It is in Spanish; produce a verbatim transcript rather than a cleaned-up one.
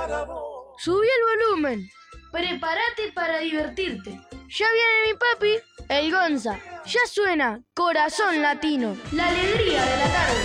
Subí el volumen. Prepárate para divertirte. Ya viene mi papi, el Gonza. Ya suena Corazón Latino. La alegría de la tarde.